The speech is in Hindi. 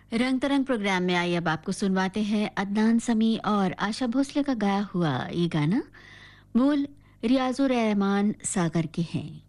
रंग तरंग प्रोग्राम में आइए अब आपको सुनवाते हैं अदनान समी और आशा भोसले का गाया हुआ ये गाना। मूल रियाजुर रहमान सागर के हैं।